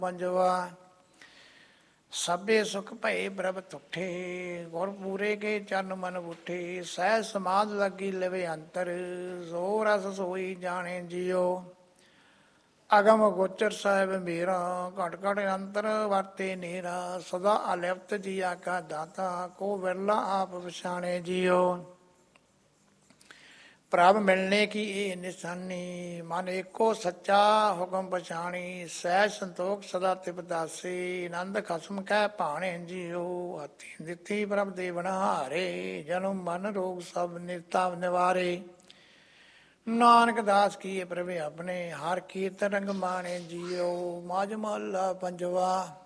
ਪੰਜਵਾ। ਸਭੇ ਸੁਖ ਭਏ ਪ੍ਰਭ ਤੁਠੇ, ਗੁਰ ਪੂਰੇ ਕੇ ਚਰਨ ਮਨ ਬੁੱਠੇ। ਸਹਿ ਸਮਾਧ ਲੱਗੀ ਲਵੇ ਅੰਤਰ, ਸੋ ਰਸ ਸੋਈ ਜਾਣੇ ਜਿਉ। ਅਗਮ ਗੋਚਰ ਸਾਹਿਬ ਮੇਰਾ, ਘਟ ਘਟ ਅੰਤਰ ਵਰਤੇ ਨੇਰਾ। ਸਦਾ ਅਲਿਪਤ ਜੀਆ ਕਾ ਦਾਤਾ, ਕੋ ਵਿਰਲਾ ਆਪ ਪਛਾਣੇ ਜਿਉ। ਪ੍ਰਭ ਮਿਲਣੇ ਕੀ ਇਹ ਨਿਸ਼ਾਨੀ, ਮਨ ਏਕੋ ਸੱਚਾ ਹੁਕਮ ਪਛਾਣੀ। ਸਹਿਜ ਸੰਤੋਖ ਸਦਾ ਤਿਪ ਦਾਸੇ, ਆਨੰਦ ਖਸਮ ਕਹਿ ਭਾਣੇ ਜਿਉ। ਹੱਥੀ ਦਿੱਤੀ ਪ੍ਰਭ ਦੇ ਬਨਹਾਰੇ, ਜਨਮ ਮਨ ਰੋਗ ਸਭ ਨਿਰਤਾ ਨਿਵਾਰੇ। ਨਾਨਕ ਦਾਸ ਕੀਏ ਪ੍ਰਭ ਆਪਣੇ, ਹਰ ਕੀਰਤ ਰੰਗ ਮਾਣੇ ਜਿਉ। ਮਾਝ ਮਹੱਲਾ ਪੰਜਵਾ।